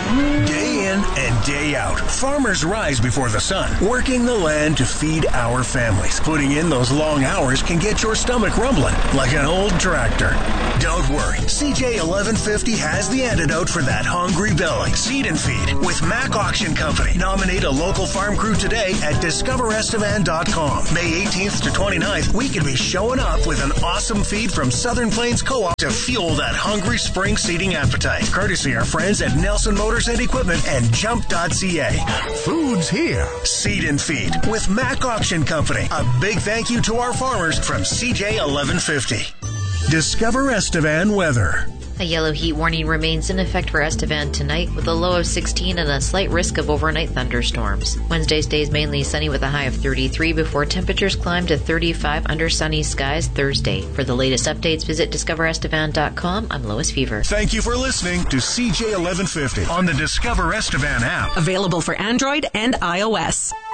Day in and day out, farmers rise before the sun, working the land to feed our families. Putting in those long hours can get your stomach rumbling like an old tractor. Don't worry, CJ 1150 has the antidote for that hungry belly. Seed and Feed with Mac Auction Company. Nominate a local farm crew today at discoverestevan.com. May 18th to 29th, we could be showing up with an awesome feed from Southern Plains Co-op to fuel that hungry spring seeding appetite. Courtesy our friends at Nelson Motors and Equipment and Jump.ca. Food's here. Seed and Feed with Mac Auction Company. A big thank you to our farmers from CJ 1150. Discover Estevan weather. A yellow heat warning remains in effect for Estevan tonight with a low of 16 and a slight risk of overnight thunderstorms. Wednesday stays mainly sunny with a high of 33 before temperatures climb to 35 under sunny skies Thursday. For the latest updates, visit discoverestevan.com. I'm Lois Fever. Thank you for listening to CJ 1150 on the Discover Estevan app. Available for Android and iOS.